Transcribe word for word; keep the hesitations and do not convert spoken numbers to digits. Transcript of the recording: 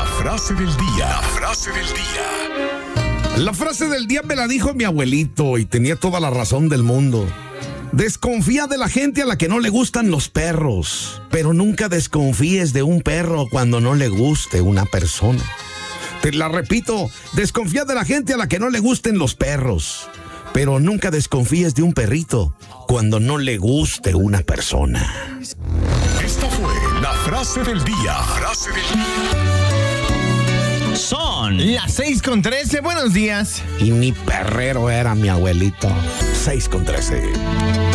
La frase del día. La frase del día. La frase del día me la dijo mi abuelito y tenía toda la razón del mundo. Desconfía de la gente a la que no le gustan los perros, pero nunca desconfíes de un perro cuando no le guste una persona. Te la repito, desconfía de la gente a la que no le gusten los perros, pero nunca desconfíes de un perrito cuando no le guste una persona. Esta fue la frase del día. Frase del día. Son las seis con trece. Buenos días. Y mi perrero era mi abuelito. seis con trece.